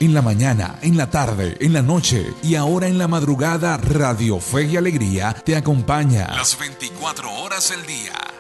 En la mañana, en la tarde, en la noche y ahora en la madrugada, Radio Fe y Alegría te acompaña las 24 horas del día.